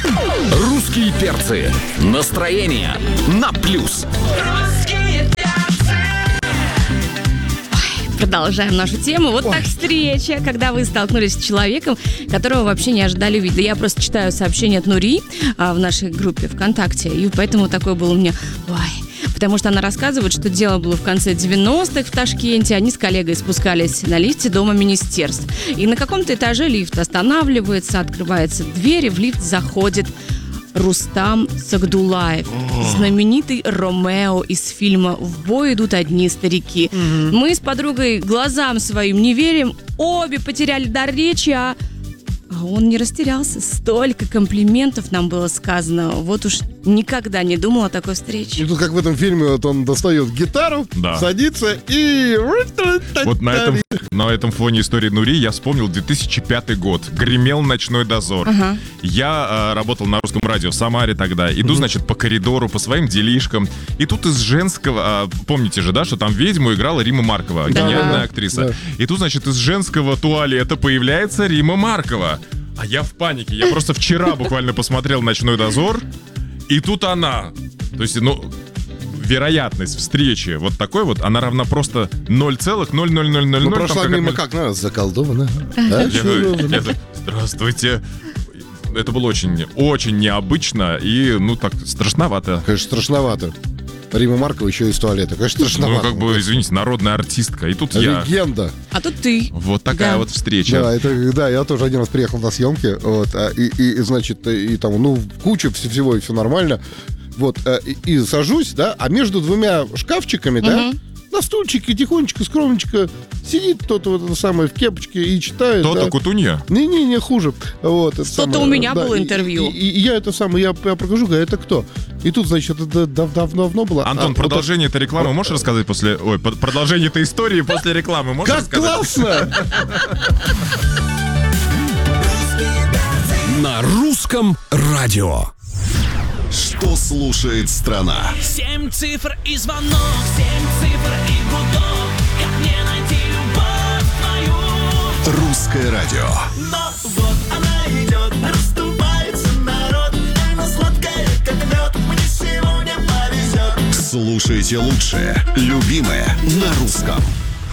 Русские перцы. Настроение на плюс. Продолжаем нашу тему. Вот так встреча, когда вы столкнулись с человеком, которого вообще не ожидали увидеть. Да я просто читаю сообщение от Нури в нашей группе ВКонтакте, и поэтому такое было у меня. Потому что она рассказывает, что дело было в конце 90-х в Ташкенте. Они с коллегой спускались на лифте Дома министерств. И на каком-то этаже лифт останавливается, открывается дверь, и в лифт заходит Рустам Сагдулаев, знаменитый Ромео из фильма «В бой идут одни старики». Мы с подругой глазам своим не верим, обе потеряли дар речи, а он не растерялся. Столько комплиментов нам было сказано. Вот уж никогда не думал о такой встрече. И тут, как в этом фильме, вот он достает гитару, садится и... Вот на этом фоне истории Нури я вспомнил 2005 год. Гремел «Ночной дозор». Я работал на русском радио в Самаре тогда. Иду, значит, по коридору, по своим делишкам. И тут из женского... помните же, да, что там ведьму играла Рима Маркова, гениальная актриса. Да. И тут, значит, из женского туалета появляется Рима Маркова. А я в панике. Я просто вчера буквально посмотрел «Ночной дозор», и тут она. То есть, вероятность встречи вот такой вот, она равна просто 0,00000. Ну, прошла мимо как, заколдована. Здравствуйте. Это было очень, очень необычно и, так, страшновато. Конечно, страшновато. Рима Маркова еще из туалета. Конечно, страшновато. Извините, народная артистка. И тут я. Легенда. А тут ты. Вот такая вот встреча. Да, я тоже один раз приехал на съемки, значит, и там, куча всего, и все нормально. Вот, и сажусь, да, а между двумя шкафчиками, да, на стульчике тихонечко, скромненько сидит кто-то вот это самое в кепочке и читает. Кто-то Кутунья? Не хуже. Вот, что-то у меня было интервью. И я я прохожу, говорю, это кто? И тут, значит, это давно было. Антон, продолжение этой рекламы можешь рассказать после... продолжение этой истории после рекламы можешь рассказать? Как классно! На русском радио. Что слушает страна? 7 цифр и звонок, 7 цифр и гудок. Как мне найти любовь твою? Русское радио. Но вот она идет, расступается народ. Она сладкая, как мед, мне сегодня повезет. Слушайте лучшее, любимое на русском.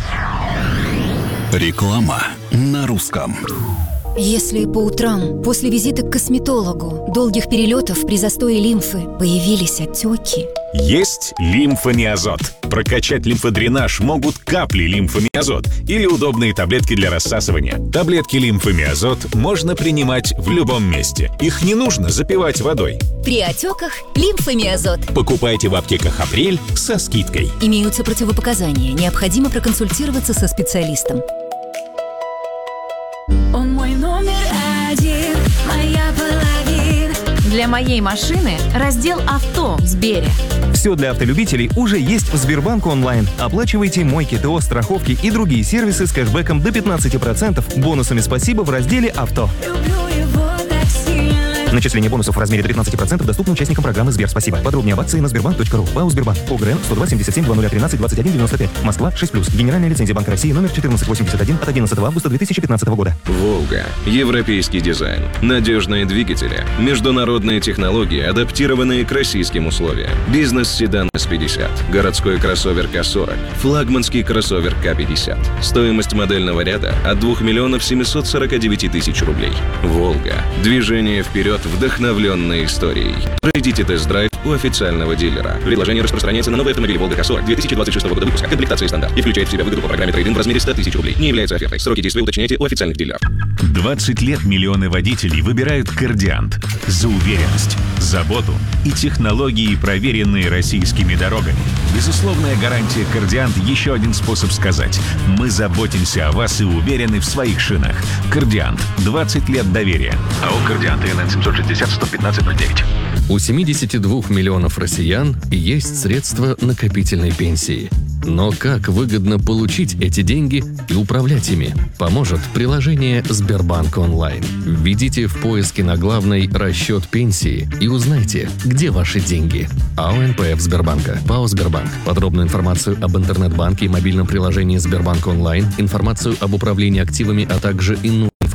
Реклама на русском. Если по утрам, после визита к косметологу, долгих перелетов при застое лимфы появились отеки. Есть лимфомиазот. Прокачать лимфодренаж могут капли лимфомиазот или удобные таблетки для рассасывания. Таблетки лимфомиазот можно принимать в любом месте. Их не нужно запивать водой. При отеках лимфомиазот. Покупайте в аптеках «Апрель» со скидкой. Имеются противопоказания. Необходимо проконсультироваться со специалистом. Он мой номер один, моя половина. Для моей машины раздел «Авто» в Сбере. Все для автолюбителей уже есть в Сбербанк онлайн. Оплачивайте мойки, ТО, страховки и другие сервисы с кэшбэком до 15%, бонусами «Спасибо» в разделе «Авто». Люблю его так сильно. Начисление бонусов в размере до 15% доступно участникам программы «Сбер Спасибо». Подробнее об акции на sberbank.ru. ПАО «Сбербанк». ОГРН 102 77 2013 21 95. Москва 6+. Генеральная лицензия Банка России номер 1481 от 11 августа 2015 года. «Волга». Европейский дизайн. Надежные двигатели. Международные технологии, адаптированные к российским условиям. Бизнес-седан С-50. Городской кроссовер К-40. Флагманский кроссовер К-50. Стоимость модельного ряда от 2 миллионов 749 тысяч рублей. «Волга». Движение вперед, вдохновленной историей. Пройдите тест-драйв у официального дилера. Предложение распространяется на новые автомобили «Волга К-40» 2026 года выпуска. Комплектация стандарт. И включает в себя выгоду по программе трейд-ин в размере 100 тысяч рублей. Не является офертой. Сроки действия уточняйте у официальных дилеров. 20 лет миллионы водителей выбирают «Кардиант» за уверенность, заботу и технологии, проверенные российскими дорогами. Безусловная гарантия «Кардиант» — еще один способ сказать: мы заботимся о вас и уверены в своих шинах. «Кардиант» — 20 лет доверия. АО «Кардиант» ИНН 760 115 09. У 72 миллионов россиян есть средства накопительной пенсии. Но как выгодно получить эти деньги и управлять ими? Поможет приложение «Сбербанк онлайн». Введите в поиске на главной «Расчет пенсии» и узнайте, где ваши деньги. АО НПФ Сбербанка. ПАО Сбербанк. Подробную информацию об интернет-банке и мобильном приложении «Сбербанк онлайн», информацию об управлении активами, а также иную информацию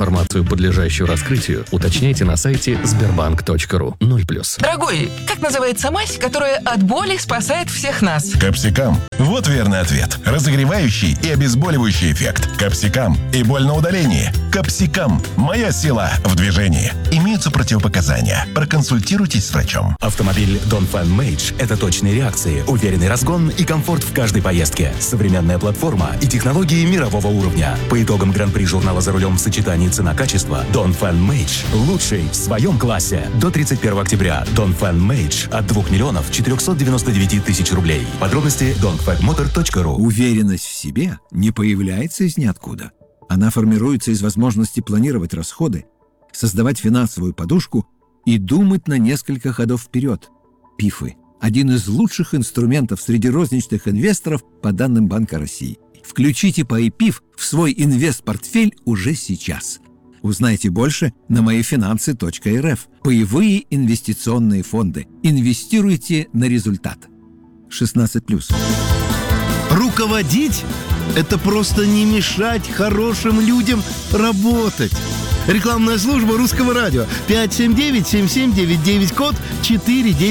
информацию, подлежащую раскрытию, уточняйте на сайте sberbank.ru. 0+. Дорогой, как называется мазь, которая от боли спасает всех нас? Капсикам. Вот верный ответ. Разогревающий и обезболивающий эффект. Капсикам и боль на удалении. Капсикам. Моя сила в движении. Имеются противопоказания. Проконсультируйтесь с врачом. Автомобиль Dongfeng Mage – это точные реакции, уверенный разгон и комфорт в каждой поездке. Современная платформа и технологии мирового уровня. По итогам Гран-при журнала «За рулем» в сочетании цена-качество, Dongfeng Mage – лучший в своем классе. До 31 октября Dongfeng Mage от 2 миллионов 499 тысяч рублей. Подробности dongfengmotor.ru. Уверенность в себе не появляется из ниоткуда. Она формируется из возможности планировать расходы, создавать финансовую подушку и думать на несколько ходов вперед. ПИФы – один из лучших инструментов среди розничных инвесторов по данным Банка России. Включите PayPIF в свой инвест-портфель уже сейчас. Узнайте больше на моифинансы.рф. Паевые инвестиционные фонды. Инвестируйте на результат. 16+. Руководить – это просто не мешать хорошим людям работать. Рекламная служба Русского радио. 579-7799, код 49.